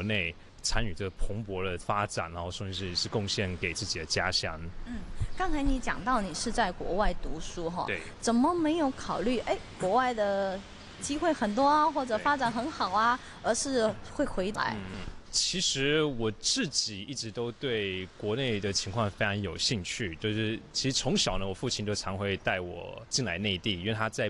内参与这个蓬勃的发展，然后甚至是贡献给自己的家乡。 刚才你讲到你是在国外读书哈， 对， 怎么没有考虑国外的机会很多啊，或者发展很好啊，而是会回来？ 其实我自己一直都对国内的情况非常有兴趣，就是其实从小呢，我父亲就常会带我进来内地，因为他在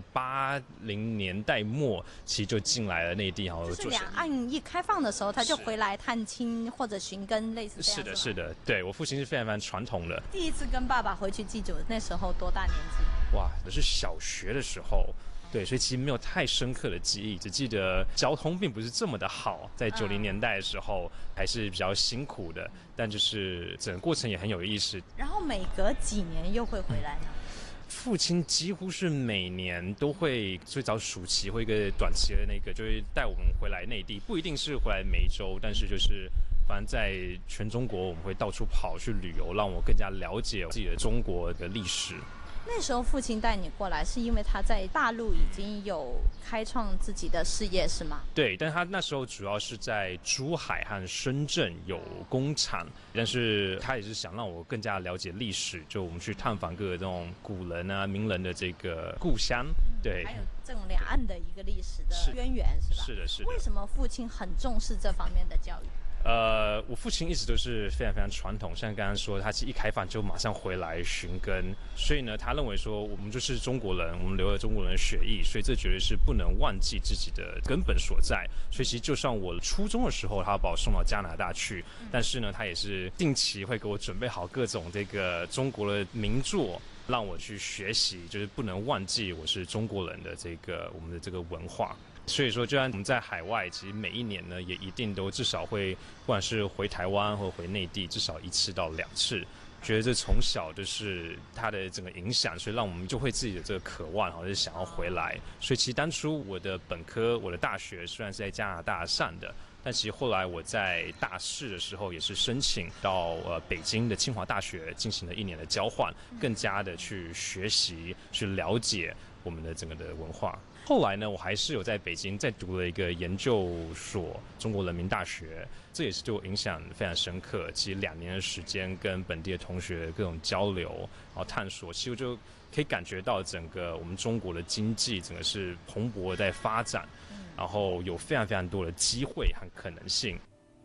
80年代末其实就进来了内地，然后就是两岸一开放的时候，他就回来探亲或者寻根，类似这样。 是的，是的，对，我父亲是非常非常传统的。 第一次跟爸爸回去祭祖，那时候多大年纪？ 哇，那是小学的时候。对，所以其实没有太深刻的记忆，只记得交通并不是这么的好，在90年代的时候还是比较辛苦的，但就是整个过程也很有意思。 然后每隔几年又会回来呢？ 父亲几乎是每年都会，最早暑期或一个短期的那个，就会带我们回来内地，不一定是回来梅州，但是就是反正在全中国我们会到处跑去旅游，让我更加了解自己的中国的历史。 那时候父亲带你过来，是因为他在大陆已经有开创自己的事业，是吗？ 对，但他那时候主要是在珠海和深圳有工厂，但是他也是想让我更加了解历史，就我们去探访各个这种古人啊、名人的这个故乡。对， 还有这种两岸的一个历史的渊源，是吧？ 是的，是的。 为什么父亲很重视这方面的教育？ 我父亲一直都是非常非常传统，像刚刚说，他一开放就马上回来寻根，所以呢，他认为说我们就是中国人，我们流了中国人的血液，所以这绝对是不能忘记自己的根本所在。所以其实就算我初中的时候，他把我送到加拿大去，但是呢，他也是定期会给我准备好各种这个中国的名作，让我去学习，就是不能忘记我是中国人的这个我们的这个文化。所以说，就算我们在海外，其实每一年呢，也一定都至少会，不管是回台湾或回内地，至少1次到2次。觉得这从小就是它的整个影响，所以让我们就会自己的这个渴望，好像是想要回来。所以其实当初我的本科、我的大学虽然是在加拿大上的，但其实后来我在大四的时候也是申请到北京的清华大学进行了1年的交换，更加的去学习、去了解我们的整个的文化。后来呢，我还是有在北京再读了一个研究所，中国人民大学，这也是对我影响非常深刻。其实2年的时间跟本地的同学各种交流，然后探索，其实就可以感觉到整个我们中国的经济整个是蓬勃的在发展，然后有非常非常多的机会和可能性。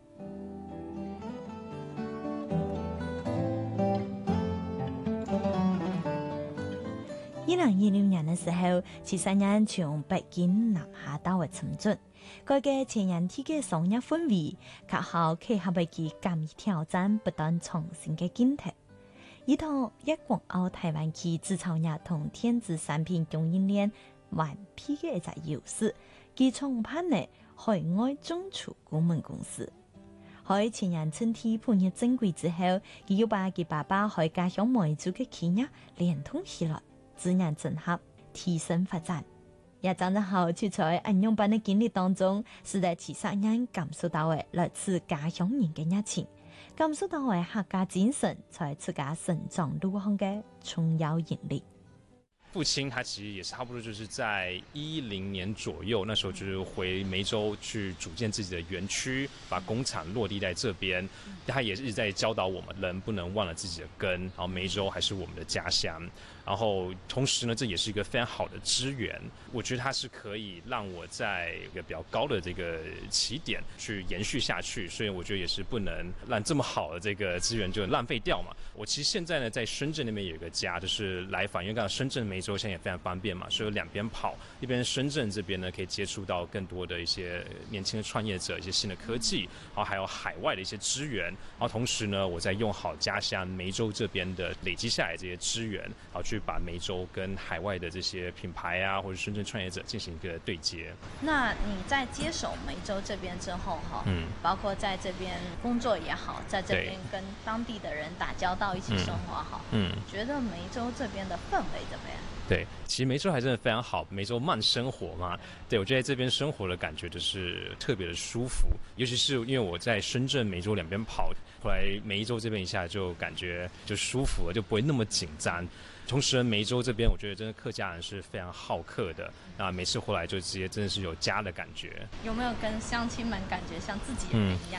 2016年的时候，73人從北京南下到嘅深圳，佢嘅前人體嘅商業氛圍，及後契合佢嘅革命挑戰不斷創新嘅鏡頭。依套一港澳台灣區製造業同電子產品供應鏈完備嘅一隻優勢，佢創辦嘅海外中儲顧問公司。喺前人身體判入正軌之後，佢要把佢爸爸喺家鄉梅州嘅企業連通起來。自然整合，提升發展。也長得好，就在應用班的經歷當中，使得73人感受到嘅來自家鄉人嘅熱情，感受到嘅客家精神在自家成長路上嘅重要引力。 父親他其實也是差不多就是在10年左右，那時候就是回梅州去組建自己的園區，把工廠落地在這邊。他也是一直在教導我們，人不能忘了自己的根，然後梅州還是我們的家鄉。然後同時呢，這也是一個非常好的資源，我覺得它是可以讓我在一個比較高的這個起點去延續下去，所以我覺得也是不能讓這麼好的這個資源就浪費掉嘛。我其實現在呢，在深圳那邊有一個家，就是來訪，因為剛好深圳梅州現在也非常方便嘛，所以有2邊跑，一邊深圳這邊呢可以接觸到更多的一些年輕的創業者，一些新的科技，然後還有海外的一些資源，然後同時呢，我再用好家鄉梅州這邊的累積下來這些資源，然後去把梅州跟海外的這些品牌啊，或者深圳創業者進行一個對接。 那你在接手梅州這邊之後，包括在這邊工作也好，在這邊跟當地的人打交道，一起生活好，覺得梅州這邊的氛圍怎麼樣？ 對，其實梅州還真的非常好，梅州慢生活嘛。對，我覺得在這邊生活的感覺就是特別的舒服，尤其是因為我在深圳、梅州2邊跑，後來梅州這邊一下就感覺就舒服了，就不會那麼緊張。同時梅州這邊我覺得真的客家人是非常好客的，那每次回來就直接真的是有家的感覺。 有沒有跟鄉親們感覺像自己人一樣？